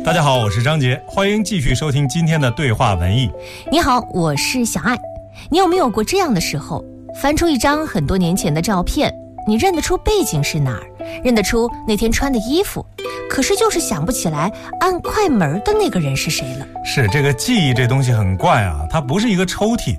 大家好，我是张杰，欢迎继续收听今天的对话文艺。 你好，我是小爱。你有没有过这样的时候，翻出一张很多年前的照片，你认得出背景是哪儿，认得出那天穿的衣服，可是就是想不起来按快门的那个人是谁了。 是，这个记忆这东西很怪啊，它不是一个抽屉，